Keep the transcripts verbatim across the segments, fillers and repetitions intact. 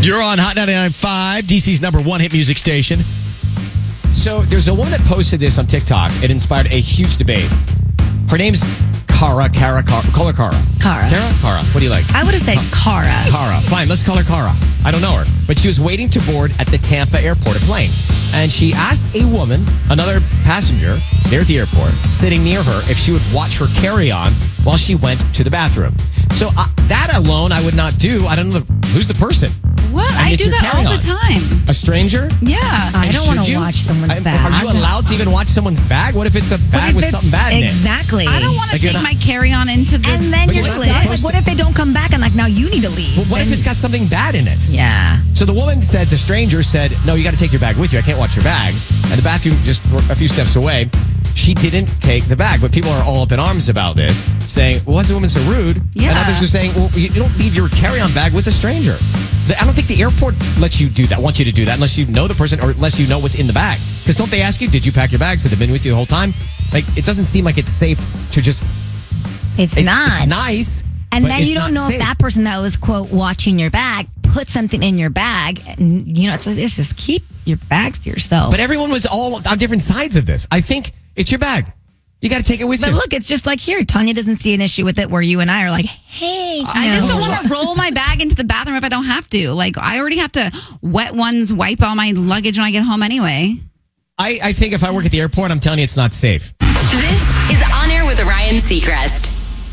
You're on Hot ninety-nine point five, D C's number one hit music station. So there's a woman that posted this on TikTok. It inspired a huge debate. Her name's Cara, Cara, Cara. Call her Cara. Cara. Cara? Cara. What do you like? I would have said Cara. Cara. Fine, let's call her Cara. I don't know her. But she was waiting to board at the Tampa airport, a plane. And she asked a woman, another passenger there at the airport, sitting near her, if she would watch her carry-on while she went to the bathroom. So uh, that alone I would not do. I don't know. Who's the person? What? And I it's do your that all carry-on. the time. A stranger? Yeah. I And don't should want to you? watch someone's I- bag. Are you allowed to even watch someone's bag? What if it's a bag What if with it's- something bad in it? Exactly. I don't want to Like you're take not- my carry-on into the... And then But you're you're not stuck. supposed Like, to. what if they don't come back and like, now you need to leave? Well, what if Then- it's got something bad in it? Yeah. So the woman said, the stranger said, no, you got to take your bag with you. I can't watch your bag. And the bathroom just a few steps away. She didn't take the bag. But people are all up in arms about this, saying, well, why is the woman so rude? Yeah. And others are saying, well, you don't leave your carry-on bag with a stranger. The- I don't think the airport lets you do that, wants you to do that, unless you know the person or unless you know what's in the bag. Because don't they ask you, did you pack your bags? Have they been with you the whole time? Like, it doesn't seem like it's safe to just... It's it- not. It's nice. And but then it's you don't not know safe. if that person that was, quote, watching your bag put something in your bag. And, you know, it's, it's just keep your bags to yourself. But everyone was all on different sides of this. I think it's your bag. You got to take it with But you. look, it's just like here. Tanya doesn't see an issue with it where you and I are like, hey. I just don't want to roll my bag into the bathroom if I don't have to. Like, I already have to wet ones, wipe all my luggage when I get home anyway. I, I think if I work at the airport, I'm telling you it's not safe. This is On Air with Ryan Seacrest.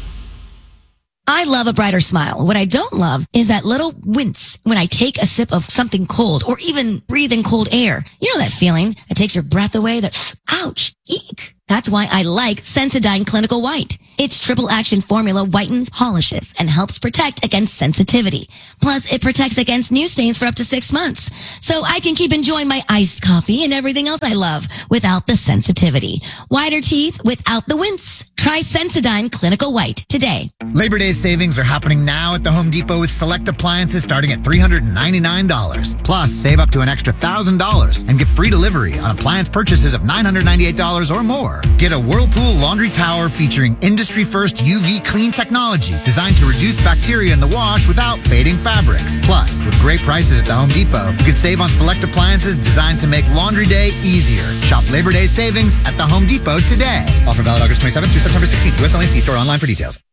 I love a brighter smile. What I don't love is that little wince when I take a sip of something cold or even breathe in cold air. You know that feeling that takes your breath away? That, ouch, eek. That's why I like Sensodyne Clinical White. Its triple action formula whitens, polishes, and helps protect against sensitivity. Plus, it protects against new stains for up to six months. So I can keep enjoying my iced coffee and everything else I love without the sensitivity. Whiter teeth without the wince. Try Sensodyne Clinical White today. Labor Day savings are happening now at the Home Depot with select appliances starting at three hundred ninety-nine dollars. Plus, save up to an extra one thousand dollars and get free delivery on appliance purchases of nine hundred ninety-eight dollars or more. Get a Whirlpool laundry tower featuring industry-first U V clean technology designed to reduce bacteria in the wash without fading fabrics. Plus, with great prices at the Home Depot, you can save on select appliances designed to make laundry day easier. Shop Labor Day savings at the Home Depot today. Offer valid August twenty-seventh through September sixteenth. U S only. See store online for details.